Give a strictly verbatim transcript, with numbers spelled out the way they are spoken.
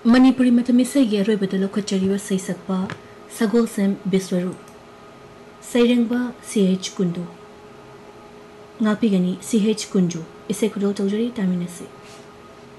मणिपुरी मतमिसे येरोय बदलो खचरिवा सैसक्पा Sagol same बिस्वरू सैरंगबा CH Kundu नापीगनी CH Kunju इसे कुदो तौजरी तामिनसे